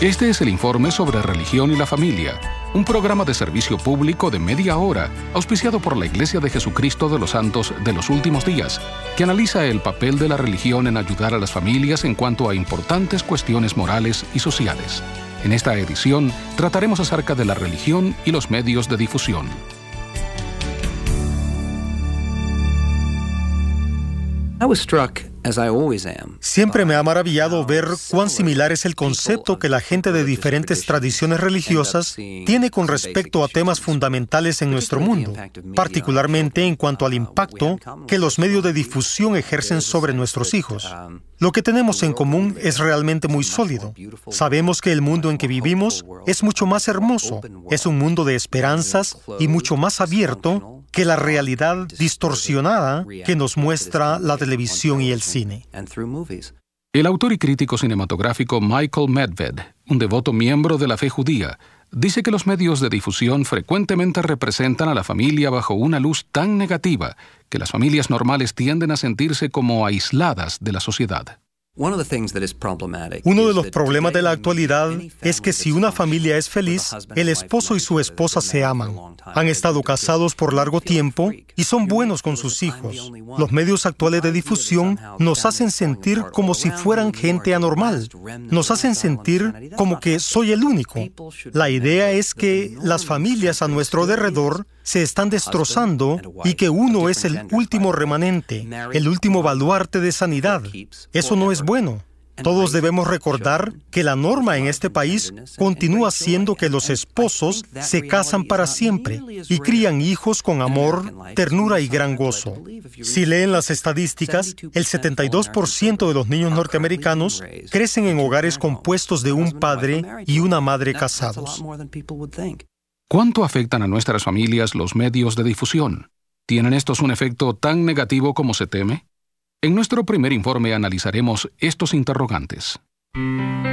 Este es el informe sobre religión y la familia, un programa de servicio público de media hora, auspiciado por la Iglesia de Jesucristo de los Santos de los Últimos Días, que analiza el papel de la religión en ayudar a las familias en cuanto a importantes cuestiones morales y sociales. En esta edición trataremos acerca de la religión y los medios de difusión. Siempre me ha maravillado ver cuán similar es el concepto que la gente de diferentes tradiciones religiosas tiene con respecto a temas fundamentales en nuestro mundo, particularmente en cuanto al impacto que los medios de difusión ejercen sobre nuestros hijos. Lo que tenemos en común es realmente muy sólido. Sabemos que el mundo en que vivimos es mucho más hermoso, es un mundo de esperanzas y mucho más abierto que la realidad distorsionada que nos muestra la televisión y el cine. El autor y crítico cinematográfico Michael Medved, un devoto miembro de la fe judía, dice que los medios de difusión frecuentemente representan a la familia bajo una luz tan negativa que las familias normales tienden a sentirse como aisladas de la sociedad. Uno de los problemas de la actualidad es que si una familia es feliz, el esposo y su esposa se aman. Han estado casados por largo tiempo y son buenos con sus hijos. Los medios actuales de difusión nos hacen sentir como si fueran gente anormal. Nos hacen sentir como que soy el único. La idea es que las familias a nuestro alrededor se están destrozando y que uno es el último remanente, el último baluarte de sanidad. Eso no es bueno. Todos debemos recordar que la norma en este país continúa siendo que los esposos se casan para siempre y crían hijos con amor, ternura y gran gozo. Si leen las estadísticas, el 72% de los niños norteamericanos crecen en hogares compuestos de un padre y una madre casados. ¿Cuánto afectan a nuestras familias los medios de difusión? ¿Tienen estos un efecto tan negativo como se teme? En nuestro primer informe analizaremos estos interrogantes.